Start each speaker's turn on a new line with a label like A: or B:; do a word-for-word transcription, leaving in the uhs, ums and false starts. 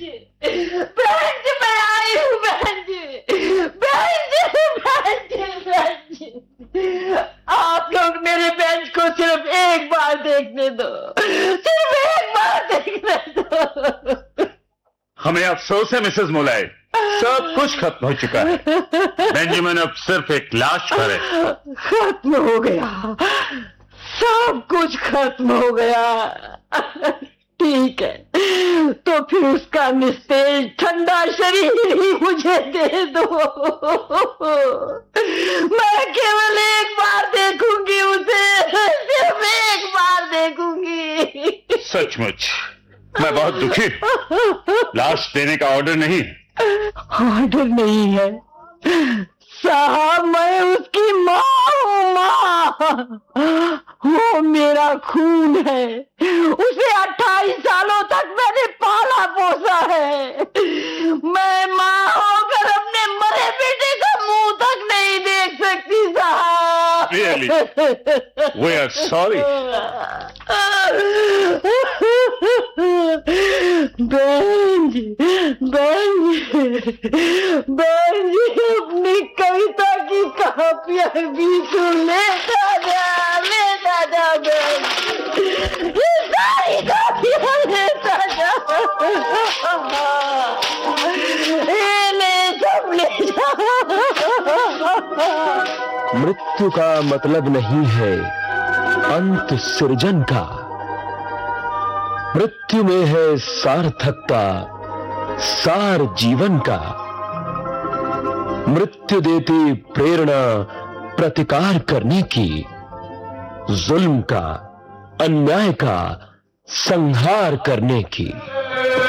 A: जी, बहन जी, मैं आई हूँ बहन जी, बहन जी, बहन जी, बहन जी, आप लोग मेरे बेंच को सिर्फ एक बार देखने दो, सिर्फ एक बार देखने दो।
B: हमें अफसोस है मिसेस मोलाई, सब कुछ खत्म हो चुका है। बेंजामिन अब सिर्फ एक लाश पर है।
A: खत्म हो गया, सब कुछ खत्म हो गया। ठीक है, तो फिर उसका निस्तेज ठंडा शरीर ही मुझे दे दो। मैं केवल एक बार देखूंगी उसे, सिर्फ एक बार देखूंगी।
B: सचमुच मैं बहुत दुखी। लाश देने का ऑर्डर नहीं।
A: ऑर्डर नहीं है साहब, मैं उसकी माँ हूँ, माँ। वो मेरा खून है, उसे अट्ठाईस सालों तक मैंने पाला पोसा है। मैं माँ होकर अपने मरे बेटे का मुंह तक नहीं देख सकती साहब।
B: Really? We are sorry.
A: बहन जी, बहन जी, बहन जी, अपनी कविता की कापियां भी तू लेता जा, लेता जा बहन, ये सारी कापियां लेता जा, ये ले सब ले जा।
C: मृत्यु का मतलब नहीं है अंत सृजन का, मृत्यु में है सार्थकता सार जीवन का। मृत्यु देती प्रेरणा प्रतिकार करने की, जुल्म का अन्याय का संहार करने की।